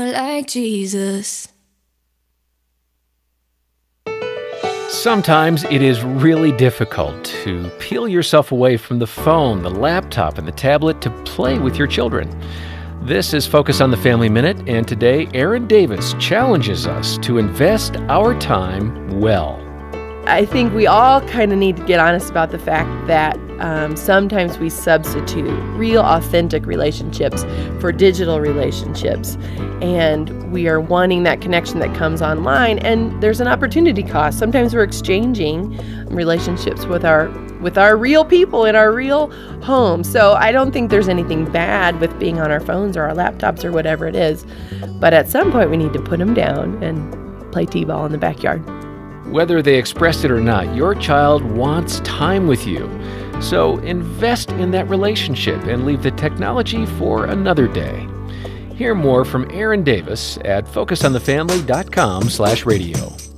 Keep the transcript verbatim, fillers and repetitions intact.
like Jesus. Sometimes it is really difficult to peel yourself away from the phone, the laptop, and the tablet to play with your children. This is Focus on the Family Minute, and today Erin Davis challenges us to invest our time well. I think we all kind of need to get honest about the fact that um, sometimes we substitute real, authentic relationships for digital relationships. And we are wanting that connection that comes online, and there's an opportunity cost. Sometimes we're exchanging relationships with our with our real people in our real home. So I don't think there's anything bad with being on our phones or our laptops or whatever it is. But at some point we need to put them down and play t-ball in the backyard. Whether they expressed it or not, your child wants time with you. So invest in that relationship and leave the technology for another day. Hear more from Erin Davis at focus on the family dot com slash radio.